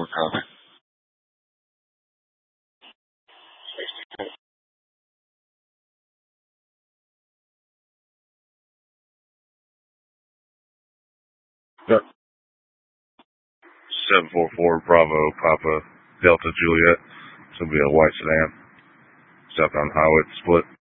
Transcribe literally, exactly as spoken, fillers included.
copy. Yep. seven four four Bravo Papa Delta Juliet. This will be a white sedan. Southbound highway split.